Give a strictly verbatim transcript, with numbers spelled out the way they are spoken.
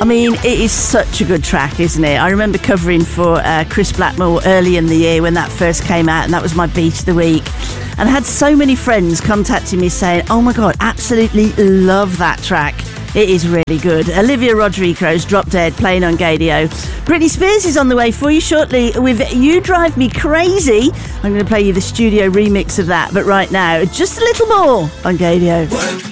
I mean, it is such a good track, isn't it? I remember covering for uh, Chris Blackmore early in the year when that first came out, and that was my beat of the week. And I had so many friends contacting me saying, oh my God, absolutely love that track. It is really good. Olivia Rodrigo's Drop Dead playing on Gaydio. Britney Spears is on the way for you shortly with You Drive Me Crazy. I'm going to play you the studio remix of that, but right now, just a little more on Gaydio.